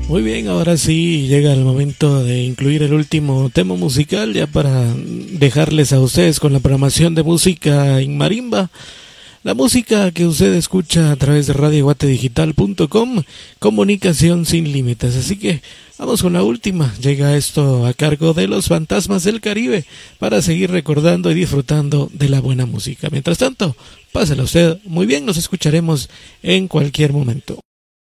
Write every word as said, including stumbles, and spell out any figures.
Muy bien, ahora sí llega el momento de incluir el último tema musical ya para dejarles a ustedes con la programación de música en marimba. La música que usted escucha a través de radio guate digital punto com, comunicación sin límites. Así que vamos con la última. Llega esto a cargo de los Fantasmas del Caribe para seguir recordando y disfrutando de la buena música. Mientras tanto, pásela usted muy bien, nos escucharemos en cualquier momento.